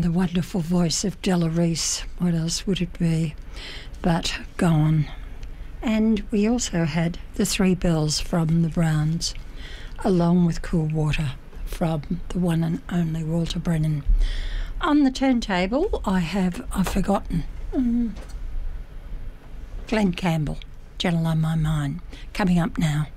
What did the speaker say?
the wonderful voice of Della Reese. What else would it be but Gone? And we also had The Three Bells from the Browns, along with Cool Water from the one and only Walter Brennan. On the turntable, I've forgotten. Glenn Campbell, Gentle on My Mind, coming up now.